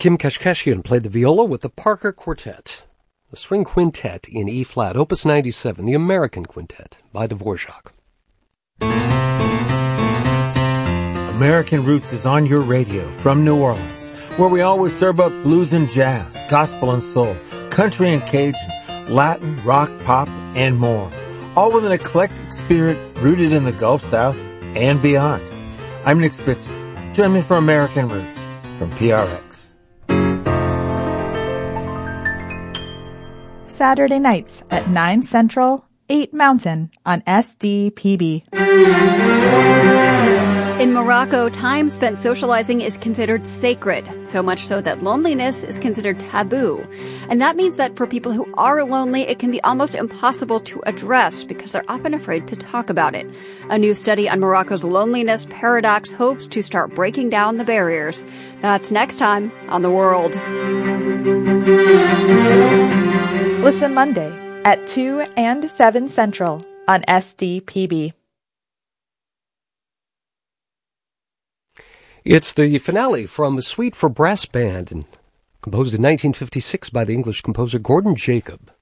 Kim Kashkashian played the viola with the Parker Quartet, the string quintet in E-flat, Opus 97, the American Quintet by Dvorak. American Roots is on your radio from New Orleans, where we always serve up blues and jazz, gospel and soul, country and Cajun, Latin, rock, pop, and more, all with an eclectic spirit rooted in the Gulf South and beyond. I'm Nick Spitzer. Join me for American Roots from PRX. Saturday nights at 9 Central, 8 Mountain on SDPB. In Morocco, time spent socializing is considered sacred, so much so that loneliness is considered taboo. And that means that for people who are lonely, it can be almost impossible to address because they're often afraid to talk about it. A new study on Morocco's loneliness paradox hopes to start breaking down the barriers. That's next time on The World. Listen Monday at 2 and 7 Central on SDPB. It's the finale from a suite for brass band, and composed in 1956 by the English composer Gordon Jacob.